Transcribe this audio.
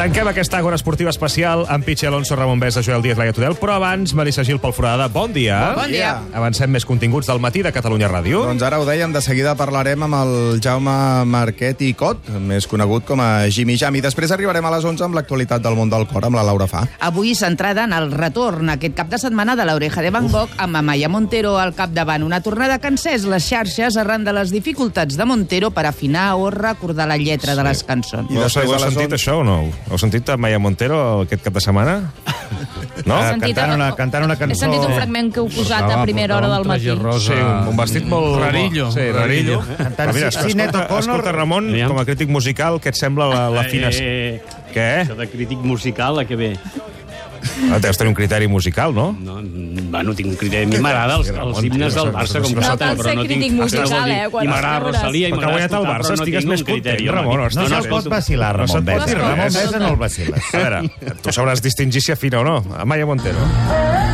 Tanquem aquesta àgora esportiva especial amb Pichi Alonso, Ramon Besa, Joel Díaz, Laia Tudel, però abans, Melissa Gil pel Forada, bon dia. Bon dia. Avancem més continguts del matí de Catalunya Ràdio. Doncs ara ho dèiem, de seguida parlarem amb el Jaume Marquet i Cot, més conegut com a Jimmy Jam, i després arribarem a les 11 amb l'actualitat del món del cor, amb la Laura Fa. Avui centrada en el retorn aquest cap de setmana de l'Oreja de Van Gogh amb Amaya Montero al capdavant. Una tornada que ha encès les xarxes arran de les dificultats de Montero per afinar o recordar la lletra de les cançons. I després Heu a les sentit 11... això o no? Heu sentit Amaya Montero aquest cap de setmana? No? Cantant una cançó. He sentit un fragment que heu posat a primera hora del matí. Sí, un vestit molt... Rarillo. Sí, rarillo. Cantant Mira, Sinead O'Connor. escolta, Ramon, com a crític musical, què et sembla la fina... Què? Això de crític musical, a què ve? Deus tenir un criteri musical, no? No, bueno, tinc un criteri. A mi m'agrada els himnes del Barça, com No cal ser crític musical, quan I m'agrada escriures. Rosalia, i Perquè ha m'agrada guanyat el escoltar, Barça, però no estigues tinc més un criteri. content, Ramon. No se'l pot vacilar, No Ramon se't pot Besa. dir res. Ramon Besa no el vaciles. A veure, tu sabràs distingir si afina o no. Amaya Montero.